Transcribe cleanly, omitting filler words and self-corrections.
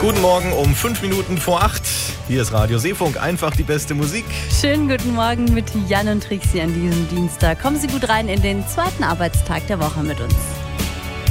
Guten Morgen um 5 Minuten vor 8. Hier ist Radio Seefunk, einfach die beste Musik. Schönen guten Morgen mit Jan und Trixi an diesem Dienstag. Kommen Sie gut rein in den zweiten Arbeitstag der Woche mit uns.